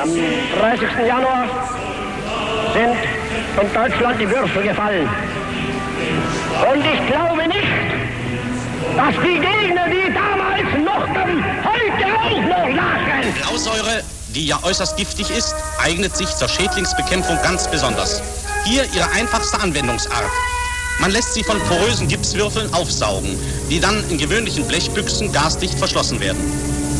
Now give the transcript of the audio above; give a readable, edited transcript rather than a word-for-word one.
Am 30. Januar sind in Deutschland die Würfel gefallen. Und ich glaube nicht, dass die Gegner, die damals mochten, heute auch noch lachen. Blausäure, die ja äußerst giftig ist, eignet sich zur Schädlingsbekämpfung ganz besonders. Hier ihre einfachste Anwendungsart. Man lässt sie von porösen Gipswürfeln aufsaugen, die dann in gewöhnlichen Blechbüchsen gasdicht verschlossen werden.